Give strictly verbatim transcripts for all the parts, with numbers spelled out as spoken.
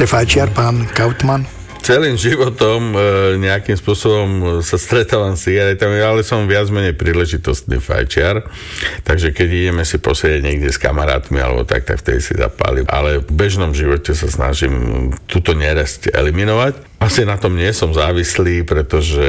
Ste fajčiar, pán Kautmann? Celým životom nejakým spôsobom sa stretávam s cigaretami, ale som viac menej príležitostný fajčiar. Takže keď ideme si posieť niekde s kamarátmi alebo tak, tak vtedy si zapálim. Ale v bežnom živote sa snažím túto neresť eliminovať. Asi na tom nie som závislý, pretože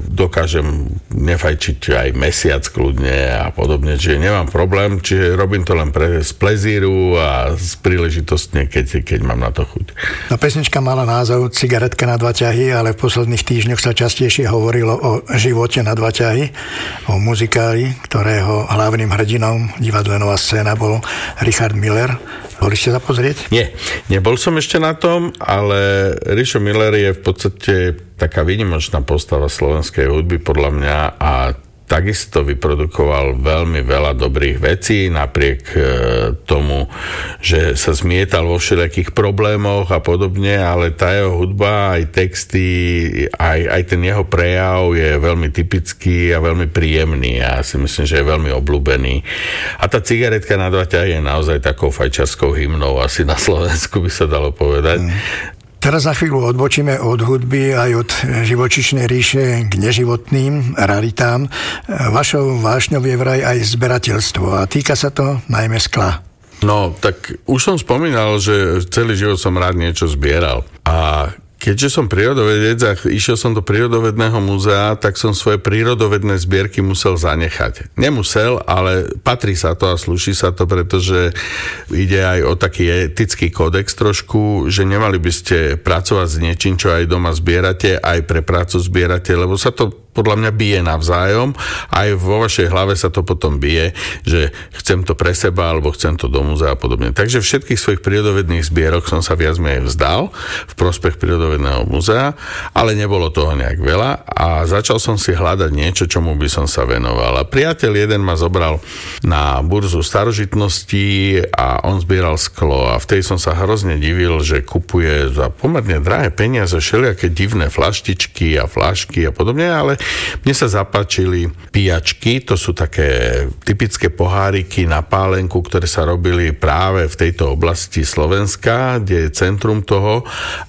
dokážem nefajčiť aj mesiac kľudne a podobne, čiže nemám problém, čiže robím to len pre, z plezíru a z príležitostne, keď, keď mám na to chuť. No, pesnička mala názov Cigaretka na dva ťahy, ale v posledných týždňoch sa častejšie hovorilo o živote na dva ťahy, o muzikáli, ktorého hlavným hrdinom divadlenová scéna bol Richard Miller. Boli ste sa pozrieť? Nie, nebol som ešte na tom, ale Rišo Miller je v podstate taká výnimočná postava slovenskej hudby podľa mňa a takisto vyprodukoval veľmi veľa dobrých vecí, napriek e, tomu, že sa zmietal vo všelijakých problémoch a podobne, ale tá jeho hudba, aj texty, aj, aj ten jeho prejav je veľmi typický a veľmi príjemný. Ja si myslím, že je veľmi obľúbený. A tá Cigaretka na dva ťahy je naozaj takou fajčiarskou hymnou, asi na Slovensku by sa dalo povedať. Mm. Teraz na chvíľu odbočíme od hudby aj od živočíšnej ríše k neživotným raritám. Vašou vášňou je vraj aj zberateľstvo a týka sa to najmä skla. No, tak už som spomínal, že celý život som rád niečo zbieral. A keďže som prírodovedec a išiel som do prírodovedného múzea, tak som svoje prírodovedné zbierky musel zanechať. Nemusel, ale patrí sa to a slúši sa to, pretože ide aj o taký etický kódex trošku, že nemali by ste pracovať s niečím, čo aj doma zbierate, aj pre prácu zbierate, lebo sa to podľa mňa bije navzájom. Aj vo vašej hlave sa to potom bije, že chcem to pre seba, alebo chcem to do múzea a podobne. Takže všetkých svojich prírodovedných zbierok som sa viac menej vzdal v prospech prírodovedného múzea, ale nebolo toho nejak veľa a začal som si hľadať niečo, čomu by som sa venoval. A priateľ jeden ma zobral na burzu starožitností a on zbieral sklo a vtedy som sa hrozne divil, že kupuje za pomerne drahé peniaze všelijaké divné flaštičky a flašky a podobne, ale mne sa zapáčili pijačky, to sú také typické poháriky na pálenku, ktoré sa robili práve v tejto oblasti Slovenska, kde je centrum toho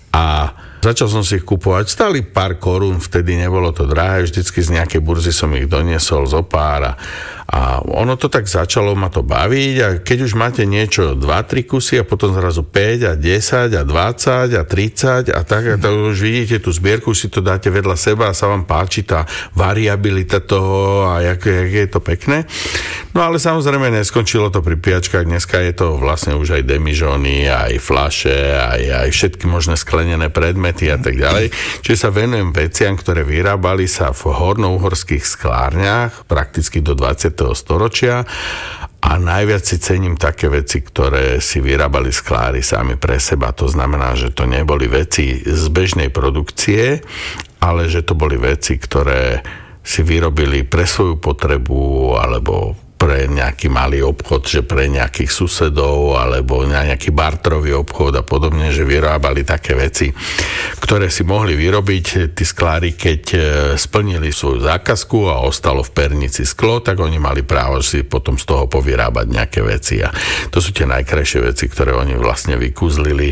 a začal som si ich kupovať, stáli pár korún, vtedy nebolo to drahé, vždycky z nejakej burzy som ich doniesol zo pár a, a ono to tak začalo ma to baviť a keď už máte niečo dva tri kusy a potom zrazu päť a desať a dvadsať a tridsať a tak, a to už vidíte tú zbierku, si to dáte vedľa seba a sa vám páči tá variabilita toho a jak, jak je to pekné. No ale samozrejme neskončilo to pri pijačkách, dneska je to vlastne už aj demižóny, aj fľaše, aj, aj všetky možné sklenené predmety a tak ďalej. Čiže sa venujem veciam, ktoré vyrábali sa v hornouhorských sklárniach prakticky do dvadsiateho storočia a najviac si cením také veci, ktoré si vyrábali sklári sami pre seba. To znamená, že to neboli veci z bežnej produkcie, ale že to boli veci, ktoré si vyrobili pre svoju potrebu alebo pre nejaký malý obchod, že pre nejakých susedov alebo na nejaký bartrový obchod a podobne, že vyrábali také veci, ktoré si mohli vyrobiť tí sklári, keď splnili svoju zákazku a ostalo v pernici sklo, tak oni mali právo si potom z toho povyrábať nejaké veci a to sú tie najkrajšie veci, ktoré oni vlastne vykúzlili